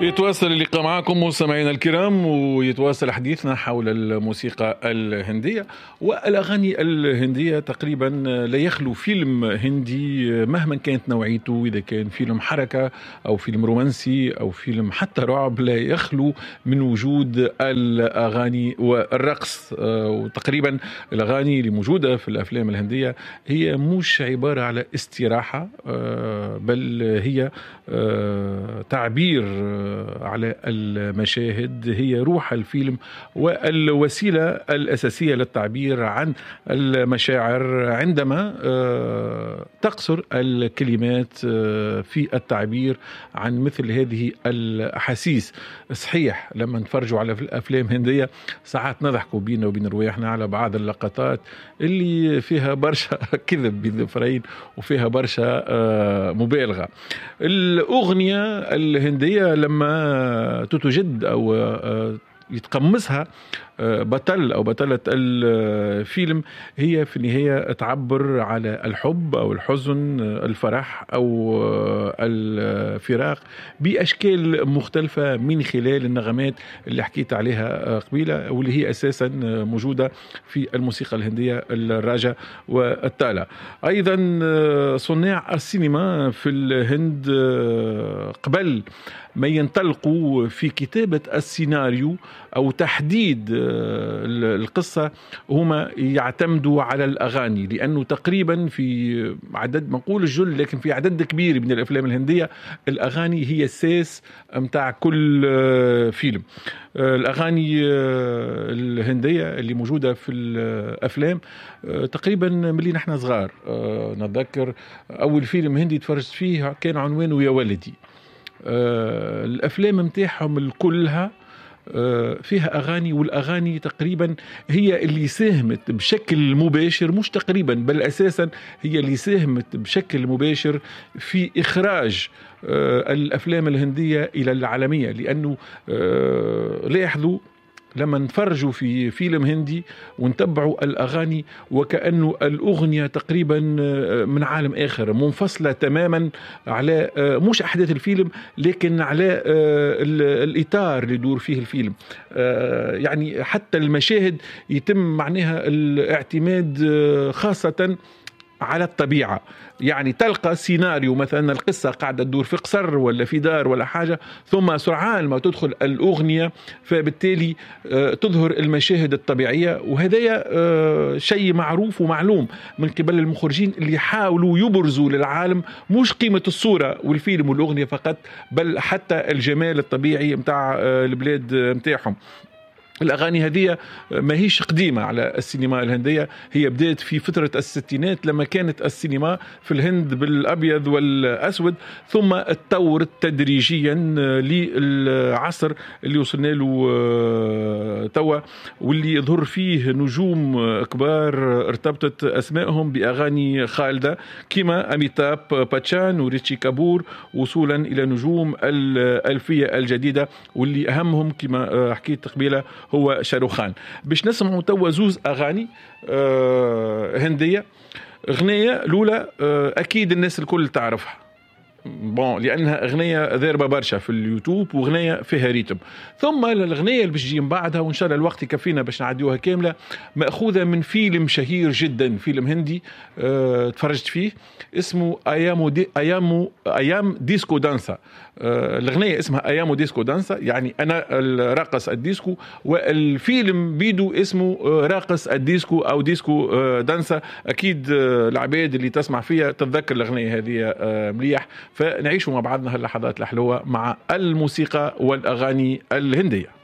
يتواصل اللقاء معكم مستمعينا الكرام، ويتواصل حديثنا حول الموسيقى الهندية والأغاني الهندية. تقريبا لا يخلو فيلم هندي مهما كانت نوعيته، إذا كان فيلم حركة أو فيلم رومانسي أو فيلم حتى رعب، لا يخلو من وجود الأغاني والرقص. وتقريبا الأغاني اللي موجودة في الأفلام الهندية هي مش عبارة على استراحة، بل هي تعبير على المشاهد، هي روح الفيلم والوسيلة الأساسية للتعبير عن المشاعر عندما تقصر الكلمات في التعبير عن مثل هذه الأحاسيس. صحيح لما نتفرجوا على أفلام هندية ساعات نضحكوا بينا وبين رواحنا على بعض اللقطات اللي فيها برشا كذب بين ظفرين وفيها برشا مبالغة. الأغنية الهندية لما تتجد أو يتقمصها بطل أو بطلة الفيلم، هي في النهاية تعبر على الحب أو الحزن، الفرح أو الفراق بأشكال مختلفة من خلال النغمات اللي حكيت عليها قبيلة، واللي هي أساسا موجودة في الموسيقى الهندية الراجة والتالة. أيضا صناع السينما في الهند قبل ما ينطلقوا في كتابة السيناريو أو تحديد القصة هما يعتمدوا على الأغاني، لأنه تقريبا في عدد منقول الجل لكن في عدد كبير من الأفلام الهندية الأغاني هي الساس متاع كل فيلم. الأغاني الهندية اللي موجودة في الأفلام تقريبا ملي نحن صغار، نتذكر أول فيلم هندي تفرجت فيه كان عنوانه يا ولدي. الأفلام متاعهم الكلها فيها أغاني، والأغاني تقريبا هي اللي ساهمت بشكل مباشر، مش تقريبا بل أساسا هي اللي ساهمت بشكل مباشر في إخراج الأفلام الهندية إلى العالمية. لأنه لاحظوا لما نتفرجوا في فيلم هندي ونتبعوا الأغاني وكأنه الأغنية تقريبا من عالم آخر، منفصلة تماما على مش أحداث الفيلم لكن على الإطار اللي يدور فيه الفيلم. يعني حتى المشاهد يتم معناها الاعتماد خاصة على الطبيعة. يعني تلقى سيناريو مثلا القصة قاعدة تدور في قصر ولا في دار ولا حاجة، ثم سرعان ما تدخل الأغنية فبالتالي تظهر المشاهد الطبيعية. وهذا شيء معروف ومعلوم من قبل المخرجين اللي يحاولوا يبرزوا للعالم مش قيمة الصورة والفيلم والأغنية فقط، بل حتى الجمال الطبيعي متاع البلاد متاعهم. الأغاني هذه ما هيش قديمة على السينما الهندية، هي بدأت في فترة الستينات لما كانت السينما في الهند بالأبيض والأسود، ثم اتطورت تدريجيا للعصر اللي وصلنا له توا، واللي يظهر فيه نجوم كبار ارتبطت أسمائهم بأغاني خالدة كما أميتاب باتشان وريتشي كابور، وصولا إلى نجوم الألفية الجديدة واللي أهمهم كما حكيت قبيلة هو شاروخان. باش نسمعوا توا زوز أغاني هندية. أغنية الأولى أكيد الناس الكل تعرفها لأنها أغنية ضاربة برشا في اليوتيوب وأغنية فيها ريتم. ثم الأغنية اللي باش تجي من بعدها وإن شاء الله الوقت يكفينا باش نعديوها كاملة، مأخوذة من فيلم شهير جدا، فيلم هندي تفرجت فيه اسمه أيام ديسكو دانسا. الأغنية اسمها أيامو ديسكو دانسا، يعني أنا راقص الديسكو، والفيلم بيدو اسمه راقص الديسكو أو ديسكو دانسا. أكيد العباد اللي تسمع فيها تتذكر الأغنية هذه مليح. فنعيشوا مع بعضنا هاللحظات الحلوة مع الموسيقى والأغاني الهندية.